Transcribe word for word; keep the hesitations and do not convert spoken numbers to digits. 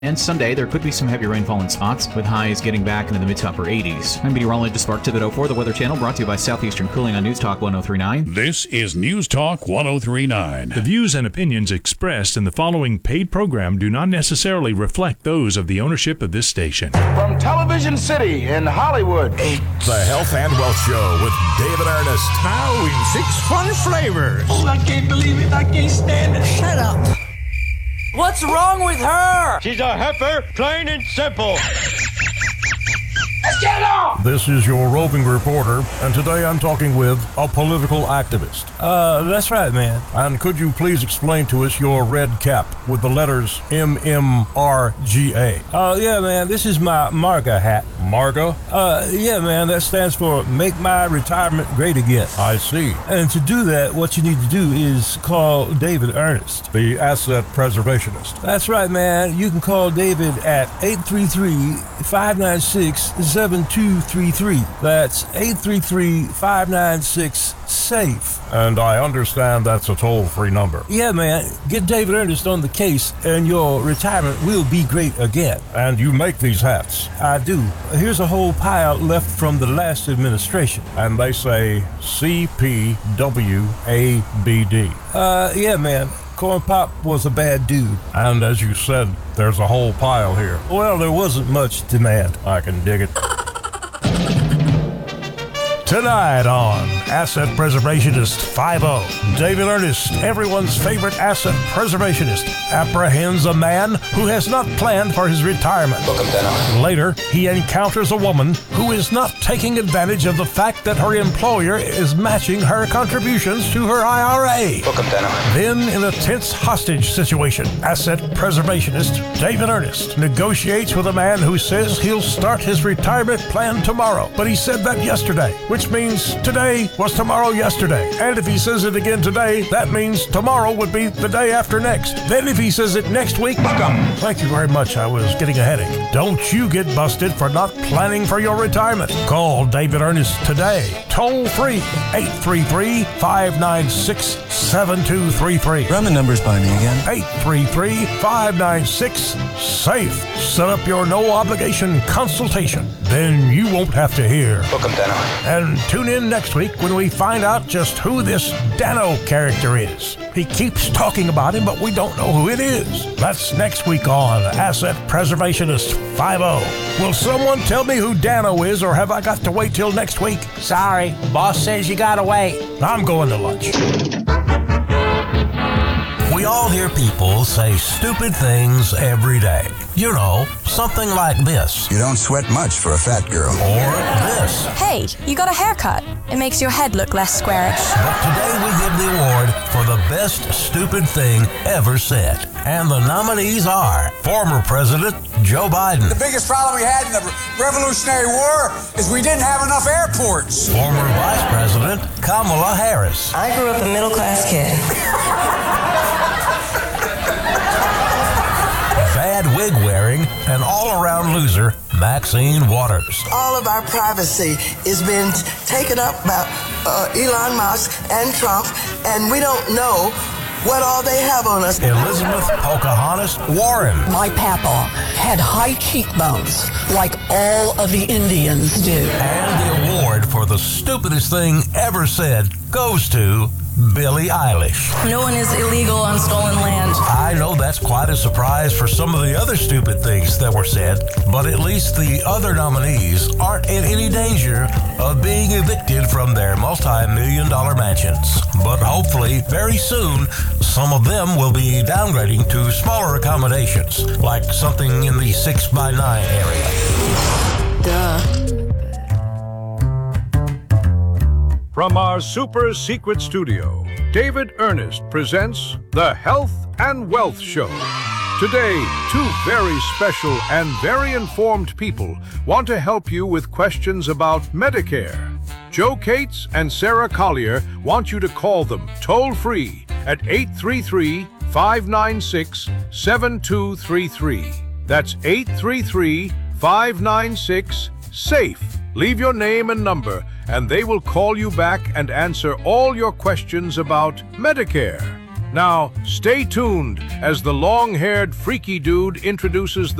And Sunday, there could be some heavy rainfall in spots, with highs getting back into the mid to upper eighties. I'm meteorologist Mark Thibodeau for the Weather Channel, brought to you by Southeastern Cooling on News Talk one oh three point nine. This is News Talk one oh three point nine. The views and opinions expressed in the following paid program do not necessarily reflect those of the ownership of this station. From Television City in Hollywood, The Health and Wealth Show with David Ernest. Now in six fun flavors. Oh, I can't believe it. I can't stand it. Shut up. What's wrong with her? She's a heifer, plain and simple. let's get it on! This is your roving reporter, and today I'm talking with a political activist. Uh, that's right, man. And could you please explain to us your red cap with the letters M M R G A? Oh, uh, yeah, man, this is my MARGA hat. MARGA? Uh, yeah, man, that stands for Make My Retirement Great Again. I see. And to do that, what you need to do is call David Ernest, the asset preservationist. That's right, man. You can call David at eight three three, five nine six, seven two three three. That's eight three three, five nine six, SAFE. And I understand that's a toll-free number. Yeah, man. Get David Ernest on the case, and your retirement will be great again. And you make these hats? I do. Here's a whole pile left from the last administration. And they say C P W A B D. Uh, yeah, man. Corn Pop was a bad dude. And as you said, there's a whole pile here. Well, there wasn't much demand. I can dig it. Tonight on Asset Preservationist five oh, David Ernest, everyone's favorite asset preservationist, apprehends a man who has not planned for his retirement. Later, he encounters a woman who is not taking advantage of the fact that her employer is matching her contributions to her I R A. Then, in a tense hostage situation, asset preservationist David Ernest negotiates with a man who says he'll start his retirement plan tomorrow, but he said that yesterday, which means today was tomorrow yesterday. And if he says it again today, that means tomorrow would be the day after next. Then if he says it next week, thank you very much, I was getting a headache. Don't you get busted for not planning for your retirement. Call David Ernest today. Toll free, eight three three, five nine six, seven two three three. Run the numbers by me again. eight three three, five nine six, SAFE. Set up your no obligation consultation. Then you won't have to hear. And tune in next week when we find out just who this Dano character is. He keeps talking about him, but we don't know who it is. That's next week on Asset Preservationist five oh. Will someone tell me who Dano is, or have I got to wait till next week? Sorry, boss says you gotta wait. I'm going to lunch. We all hear people say stupid things every day. You know, something like this. You don't sweat much for a fat girl. Or this. Hey, you got a haircut. It makes your head look less squarish. But today we give the award for the best stupid thing ever said. And the nominees are former President Joe Biden. The biggest problem we had in the Revolutionary War is we didn't have enough airports. Former Vice President Kamala Harris. I grew up a middle-class kid. Bad wig-wearing and all-around loser Maxine Waters. All of our privacy is being taken up by uh, Elon Musk and Trump, and we don't know what all they have on us. Elizabeth Pocahontas Warren. My papa had high cheekbones, like all of the Indians do. And the award for the stupidest thing ever said goes to Billie Eilish. No one is illegal on stolen land. I know that's quite a surprise for some of the other stupid things that were said, but at least the other nominees aren't in any danger of being evicted from their multi-million dollar mansions. But hopefully, very soon, some of them will be downgrading to smaller accommodations, like something in the six by nine area. Duh. From our super secret studio, David Ernest presents The Health and Wealth Show. Today, two very special and very informed people want to help you with questions about Medicare. Joe Cates and Sarah Collier want you to call them toll-free at eight three three, five nine six, seven two three three. That's eight three three, five nine six, SAFE. Leave your name and number, and they will call you back and answer all your questions about Medicare. Now, stay tuned as the long-haired freaky dude introduces